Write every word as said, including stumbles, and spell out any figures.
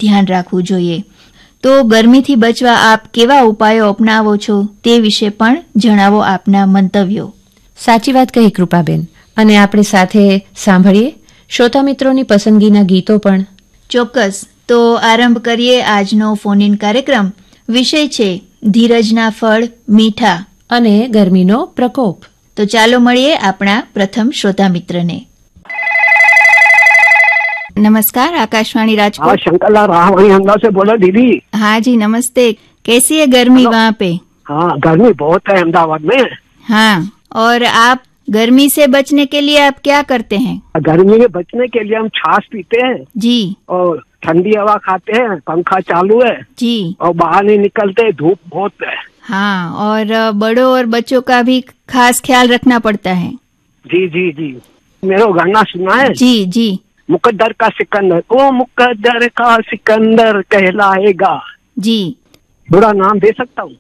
ધ્યાન રાખવું જોઈએ. તો ગરમીથી બચવા આપ કેવા ઉપાયો અપનાવો છો તે વિશે પણ જણાવો આપના મંતવ્યો. સાચી વાત કહી કૃપાબેન. અને આપણે સાથે સાંભળીએ શ્રોતા મિત્રોની પસંદગીના ગીતો પણ. ચોક્કસ. તો આરંભ કરીએ આજનો ફોન ઇન કાર્યક્રમ. વિષય છે ધીરજના ફળ મીઠા અને ગરમીનો પ્રકોપ. તો ચાલો મળીએ આપણા પ્રથમ શ્રોતા મિત્રને. नमस्कार, आकाशवाणी राजकोट. हाँ, शंकरलाल राहवानी हंगा से बोला दीदी. हाँ जी, नमस्ते. कैसी है गर्मी वहाँ पे? हाँ, गर्मी बहुत है अहमदाबाद में. हाँ, और आप गर्मी से बचने के लिए आप क्या करते हैं? गर्मी में बचने के लिए हम छाछ पीते हैं जी, और ठंडी हवा खाते हैं, पंखा चालू है जी, और बाहर नहीं निकलते, धूप बहुत है. हाँ, और बड़ों और बच्चों का भी खास ख्याल रखना पड़ता है. जी जी जी. मेरा गाना सुना है? जी जी. मुकद्दर का सिकंदर, ओ मुकद्दर का सिकंदर कहलाएगा. जी. थोड़ा नाम दे सकता हूँ?